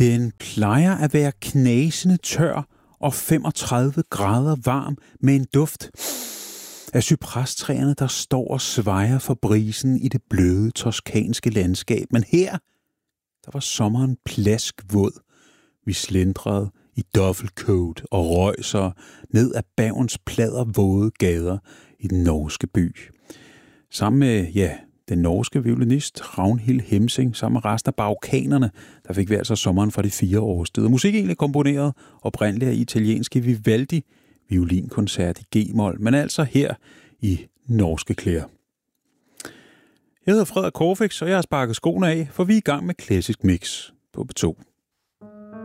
Den plejer at være knasende tør og 35 grader varm med en duft af cyprestræerne, der står og svejer for brisen i det bløde toskanske landskab. Men her, der var sommeren plaskvåd. Vi slendrede i duffelcoat og røjser ned ad Bergens pladervåde gader i den norske by. Sammen med, den norske violinist Ragnhild Hemsing, sammen med resten af baukanerne, der fik vi altså sommeren fra de 4 årstider. Musik egentlig komponeret oprindeligt af italienske Vivaldi, violinkoncert i G-mol, men altså her i norske klæder. Jeg hedder Frederik Corfix, og jeg har sparket skoene af, for vi er i gang med Klassisk Mix på P2.